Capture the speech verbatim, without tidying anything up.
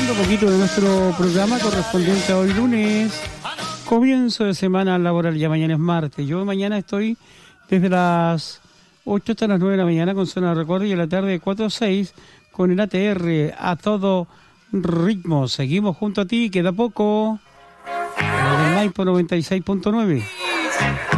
un poquito de nuestro programa correspondiente a hoy lunes, comienzo de semana laboral, ya mañana es martes. Yo mañana estoy desde las ocho hasta las nueve de la mañana con zona de recuerdo y a la tarde de cuatro a seis con el A T R a todo ritmo. Seguimos junto a ti, queda poco. En el Maipo noventa y seis punto nueve.